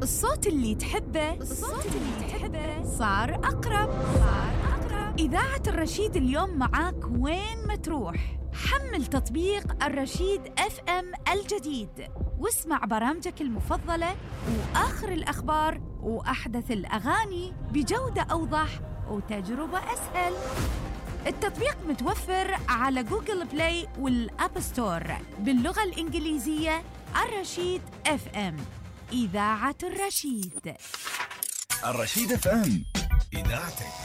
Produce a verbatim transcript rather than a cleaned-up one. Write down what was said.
الصوت اللي تحبه الصوت اللي تحبه صار أقرب صار أقرب. إذاعة الرشيد اليوم معاك وين ما تروح. حمل تطبيق الرشيد اف ام الجديد واسمع برامجك المفضلة وآخر الأخبار وأحدث الأغاني بجودة أوضح وتجربة أسهل. التطبيق متوفر على جوجل بلاي والأب ستور باللغة الإنجليزية. الرشيد اف ام، إذاعة الرشيد. الرشيد اف ام، إذاعتك.